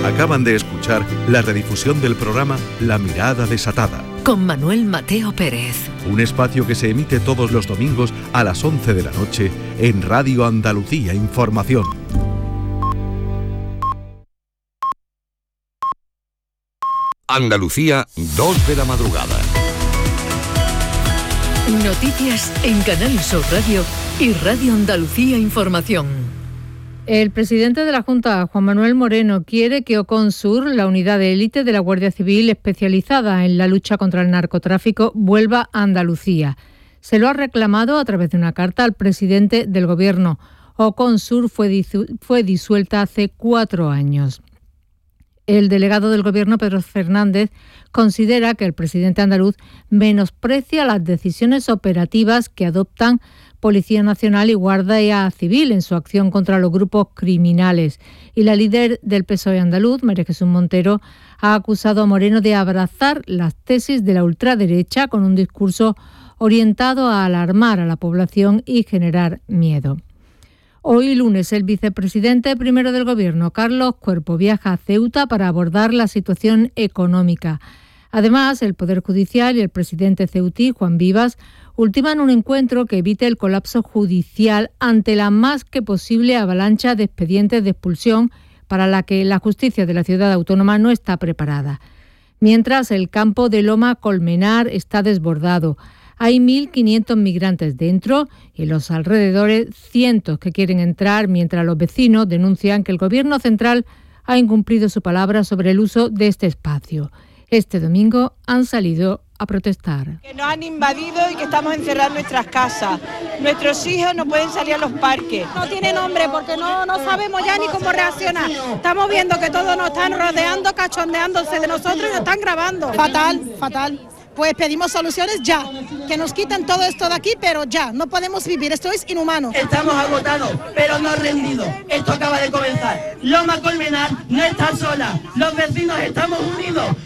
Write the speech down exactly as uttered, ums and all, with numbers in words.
Acaban de escuchar la redifusión del programa La Mirada Desatada, con Manuel Mateo Pérez. Un espacio que se emite todos los domingos a las once de la noche en Radio Andalucía Información. Andalucía, dos de la madrugada. Noticias en Canal Sur Radio y Radio Andalucía Información. El presidente de la Junta, Juan Manuel Moreno, quiere que Oconsur, la unidad de élite de la Guardia Civil especializada en la lucha contra el narcotráfico, vuelva a Andalucía. Se lo ha reclamado a través de una carta al presidente del Gobierno. Oconsur fue, disu- fue disuelta hace cuatro años. El delegado del Gobierno, Pedro Fernández, considera que el presidente andaluz menosprecia las decisiones operativas que adoptan Policía Nacional y Guardia Civil en su acción contra los grupos criminales. Y la líder del P S O E andaluz, María Jesús Montero, ha acusado a Moreno de abrazar las tesis de la ultraderecha con un discurso orientado a alarmar a la población y generar miedo. Hoy lunes, el vicepresidente primero del Gobierno, Carlos Cuerpo, viaja a Ceuta para abordar la situación económica. Además, el Poder Judicial y el presidente ceutí, Juan Vivas, ultiman un encuentro que evite el colapso judicial ante la más que posible avalancha de expedientes de expulsión para la que la justicia de la ciudad autónoma no está preparada. Mientras, el campo de Loma Colmenar está desbordado. Hay mil quinientos migrantes dentro y en los alrededores cientos que quieren entrar, mientras los vecinos denuncian que el Gobierno central ha incumplido su palabra sobre el uso de este espacio. Este domingo han salido a protestar. Que nos han invadido y que estamos encerrados en nuestras casas. Nuestros hijos no pueden salir a los parques. No tiene nombre porque no, no sabemos ya ni cómo reaccionar. Estamos viendo que todos nos están rodeando, cachondeándose de nosotros y nos están grabando. Fatal, fatal. Pues pedimos soluciones ya, que nos quiten todo esto de aquí, pero ya, no podemos vivir, esto es inhumano. Estamos agotados, pero no rendidos, esto acaba de comenzar. Loma Colmenar no está sola, los vecinos estamos unidos.